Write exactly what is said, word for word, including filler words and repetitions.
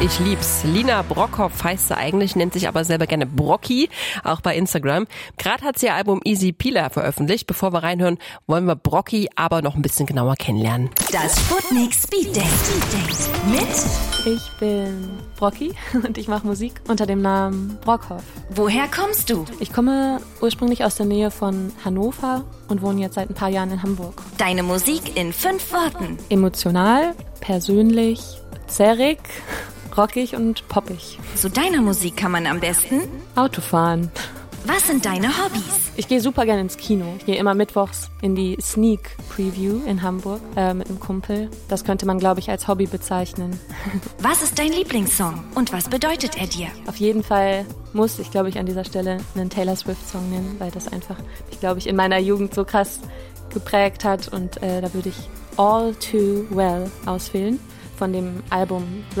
Ich lieb's. Lina Brockhoff heißt sie eigentlich, nennt sich aber selber gerne Brocki, auch bei Instagram. Gerade hat sie ihr Album Easy Peeler veröffentlicht. Bevor wir reinhören, wollen wir Brocki aber noch ein bisschen genauer kennenlernen. Das Sputnik Speed Date mit Ich bin Brocki und ich mache Musik unter dem Namen Brockhoff. Woher kommst du? Ich komme ursprünglich aus der Nähe von Hannover und wohne jetzt seit ein paar Jahren in Hamburg. Deine Musik in fünf Worten. Emotional, persönlich, zerrig, rockig und poppig. Zu deiner Musik kann man am besten Autofahren. Was sind deine Hobbys? Ich gehe super gerne ins Kino. Ich gehe immer mittwochs in die Sneak Preview in Hamburg äh, mit einem Kumpel. Das könnte man, glaube ich, als Hobby bezeichnen. Was ist dein Lieblingssong und was bedeutet er dir? Auf jeden Fall muss ich, glaube ich, an dieser Stelle einen Taylor Swift-Song nennen, weil das einfach mich, glaube ich, in meiner Jugend so krass geprägt hat. Und äh, da würde ich All Too Well auswählen von dem Album